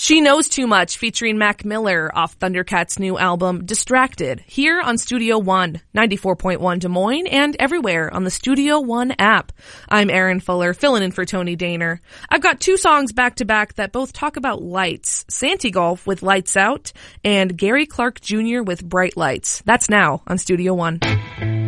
She Knows Too Much featuring Mac Miller off Thundercat's new album Distracted, here on Studio One, 94.1 Des Moines and everywhere on the Studio One app. I'm Erin Fuller, filling in for Tony Daner. I've got two songs back to back that both talk about lights. Santi Golf with Lights Out and Gary Clark Jr. with Bright Lights. That's now on Studio One.